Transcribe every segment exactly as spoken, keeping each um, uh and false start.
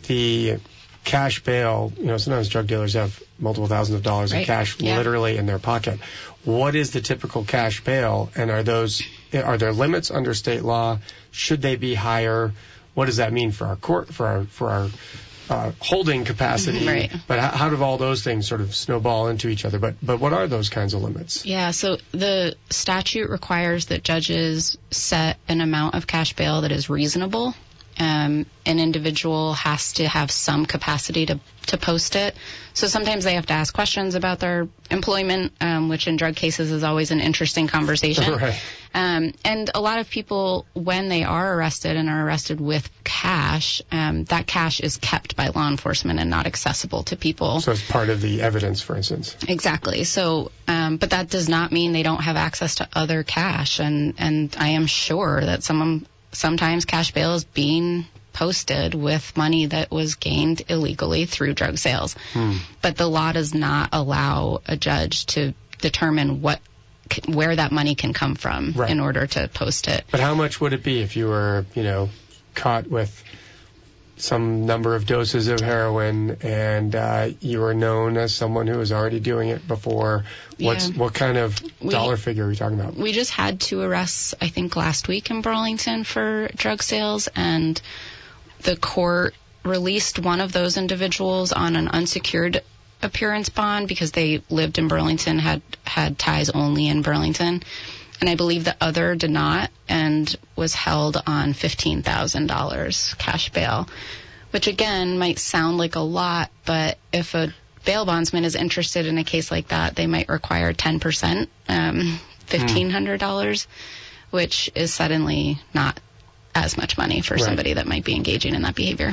the cash bail, you know, sometimes drug dealers have multiple thousands of dollars right. in cash yeah. literally in their pocket. What is the typical cash bail, and are those are there limits under state law? Should they be higher? What does that mean for our court for our for our uh, holding capacity? Right. But how, how do all those things sort of snowball into each other? But but what are those kinds of limits? Yeah, so the statute requires that judges set an amount of cash bail that is reasonable. Um, an individual has to have some capacity to, to post it. So sometimes they have to ask questions about their employment, um, which in drug cases is always an interesting conversation. Right. Um, and a lot of people, when they are arrested and are arrested with cash, um, that cash is kept by law enforcement and not accessible to people. So it's part of the evidence, for instance. Exactly. So, um, but that does not mean they don't have access to other cash. And, and I am sure that someone... Sometimes cash bail is being posted with money that was gained illegally through drug sales. Hmm. But the law does not allow a judge to determine what where that money can come from right. in order to post it. But how much would it be if you were, you know, caught with some number of doses of heroin and uh, you were known as someone who was already doing it before? What's yeah. What kind of dollar we, figure are we talking about? We just had two arrests, I think, last week in Burlington for drug sales, and the court released one of those individuals on an unsecured appearance bond because they lived in Burlington, had, had ties only in Burlington. And I believe the other did not and was held on fifteen thousand dollars cash bail, which again might sound like a lot, but if a bail bondsman is interested in a case like that, they might require ten percent, um, fifteen hundred dollars, hmm. which is suddenly not as much money for right. somebody that might be engaging in that behavior.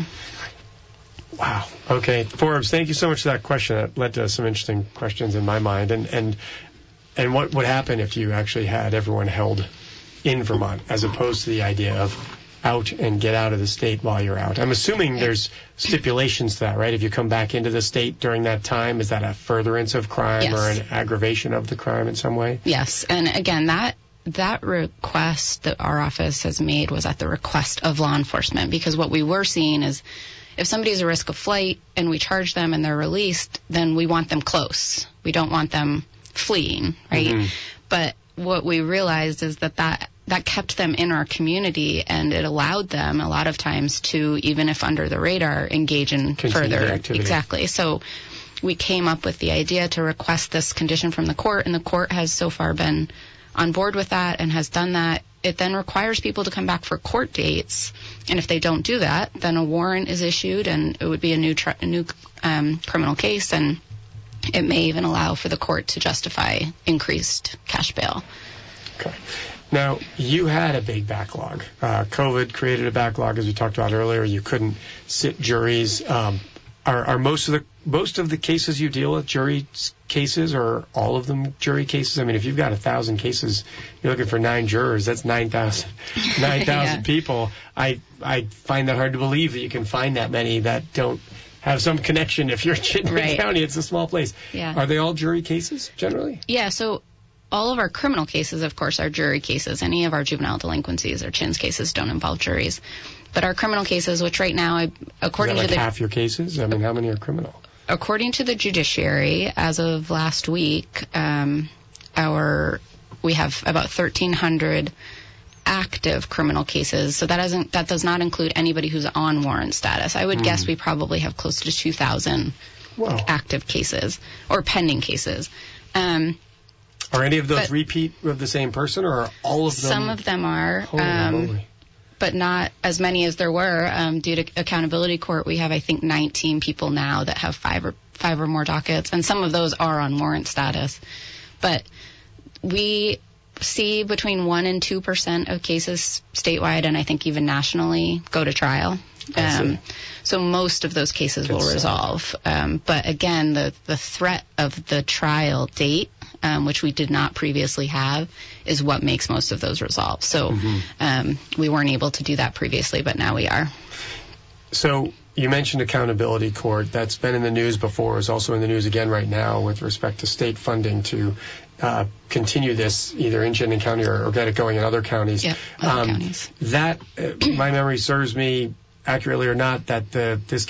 Wow. Okay. Forbes, thank you so much for that question. That led to some interesting questions in my mind. And, and And what would happen if you actually had everyone held in Vermont, as opposed to the idea of out and get out of the state while you're out? I'm assuming there's stipulations to that, right? If you come back into the state during that time, is that a furtherance of crime yes. or an aggravation of the crime in some way? Yes. And again, that that request that our office has made was at the request of law enforcement, because what we were seeing is if somebody's a risk of flight and we charge them and they're released, then we want them close. We don't want them fleeing, right? Mm-hmm. But what we realized is that, that that kept them in our community, and it allowed them a lot of times to, even if under the radar, engage in Continue further activity. Exactly. So we came up with the idea to request this condition from the court, and the court has so far been on board with that and has done that. It then requires people to come back for court dates, and if they don't do that, then a warrant is issued, and it would be a new tri- a new um, criminal case, and it may even allow for the court to justify increased cash bail. Okay. Now, you had a big backlog. Uh, COVID created a backlog, as we talked about earlier. You couldn't sit juries. Um, are, are most of the most of the cases you deal with jury cases, or all of them jury cases? I mean, if you've got a thousand cases, you're looking for nine jurors. That's nine thousand nine thousand yeah. people. I I find that hard to believe that you can find that many that don't have some connection. If you're in Chittenden right. County, it's a small place. Yeah. Are they all jury cases, generally? Yeah, so all of our criminal cases, of course, are jury cases. Any of our juvenile delinquencies or C H I N S cases don't involve juries. But our criminal cases, which right now, according Is that like to the... half your cases? I mean, how many are criminal? According to the judiciary, as of last week, um, our we have about thirteen hundred active criminal cases. So that doesn't that does not include anybody who's on warrant status. I would mm. guess we probably have close to two thousand wow. active cases or pending cases. Um, are any of those but, repeat with the same person, or are all of them? Some of them are. Holy um, moly. But not as many as there were. Um, due to accountability court, we have, I think, nineteen people now that have five or five or more dockets, and some of those are on warrant status. But we see between one and two percent of cases statewide, and I think even nationally, go to trial. Um, so most of those cases Good will resolve. Um, but again, the the threat of the trial date, um, which we did not previously have, is what makes most of those resolve. So mm-hmm. um, we weren't able to do that previously, but now we are. So you mentioned accountability court. That's been in the news before. It's also in the news again right now with respect to state funding to uh, continue this either in Chittenden County or, or get it going in other counties. Yep, other um, counties. That, uh, my memory serves me accurately or not, that the this